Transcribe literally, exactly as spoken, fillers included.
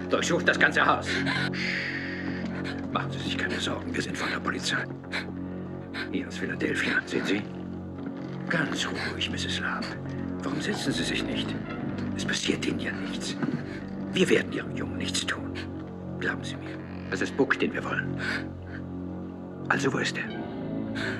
Durchsucht das ganze Haus. Machen Sie sich keine Sorgen, wir sind von der Polizei. Hier aus Philadelphia, sehen Sie? Ganz ruhig, Misses Love. Warum setzen Sie sich nicht? Es passiert Ihnen ja nichts. Wir werden Ihrem Jungen nichts tun. Glauben Sie mir. Das ist Buck, den wir wollen. Also, wo ist er?